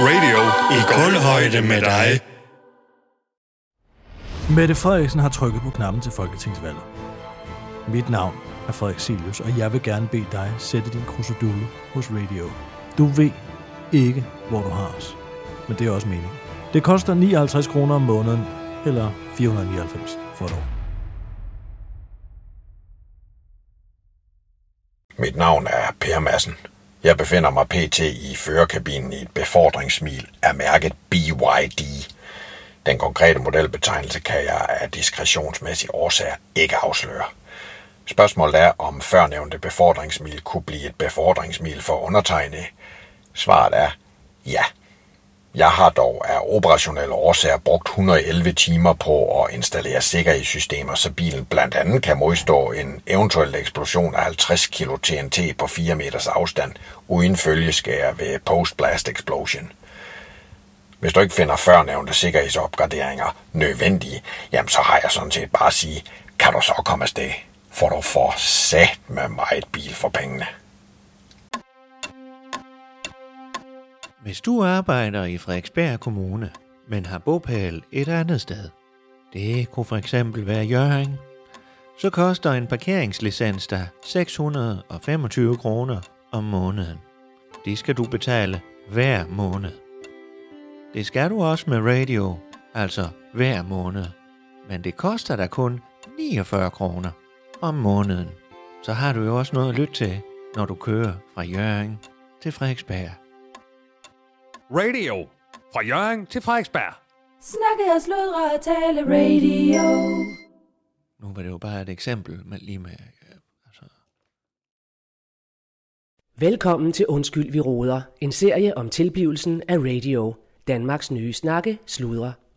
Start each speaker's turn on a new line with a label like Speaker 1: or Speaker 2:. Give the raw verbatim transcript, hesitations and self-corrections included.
Speaker 1: Radio i kulhøjde med dig.
Speaker 2: Mette Frederiksen har trykket på knappen til folketingsvalget. Mit navn er Frederik Silius, og jeg vil gerne bede dig sætte din krusedulle hos Radio. Du ved ikke, hvor du har os, men det er også meningen. Det koster nioghalvtreds kroner om måneden, eller fire hundrede og nioghalvfems for et år.
Speaker 3: Mit navn er Per Madsen. Jeg befinder mig pt. I førerkabinen i et befordringssmil af mærket B Y D. Den konkrete modelbetegnelse kan jeg af diskretionsmæssige årsager ikke afsløre. Spørgsmålet er, om førnævnte befordringssmil kunne blive et befordringssmil for undertegnet. Svaret er ja. Jeg har dog af operationelle årsager brugt et hundrede og elleve timer på at installere sikkerhedssystemer, så bilen blandt andet kan modstå en eventuel eksplosion af halvtreds kilo T N T på fire meters afstand, uden følgeskær ved post-blast explosion. Hvis du ikke finder førnævnte sikkerhedsopgraderinger nødvendige, jamen så har jeg sådan set bare at sige, kan du så komme afsted, for du får sat med meget bil for pengene.
Speaker 4: Hvis du arbejder i Frederiksberg Kommune, men har bopæl et andet sted, det kunne for eksempel være Hjørring, så koster en parkeringslicens dig seks hundrede og femogtyve kroner om måneden. Det skal du betale hver måned. Det skal du også med Radio, altså hver måned. Men det koster dig kun niogfyrre kroner om måneden. Så har du jo også noget at lytte til, når du kører fra Hjørring til Frederiksberg.
Speaker 1: Radio fra Hjørring til Frederiksberg.
Speaker 5: Snakke og sludre og tale radio.
Speaker 4: Nu var det jo bare et eksempel med lige med... Altså.
Speaker 6: Velkommen til Undskyld, vi råder. En serie om tilblivelsen af radio. Danmarks nye snakke, sludre